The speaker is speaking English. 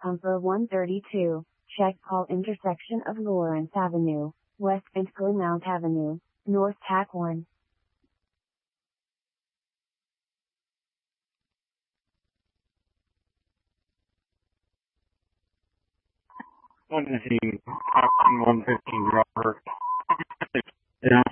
Humper 132, check call intersection of Lawrence Avenue, West and Glenmount Avenue, North TAC 1. One to see Captain 115 Robert. Yeah.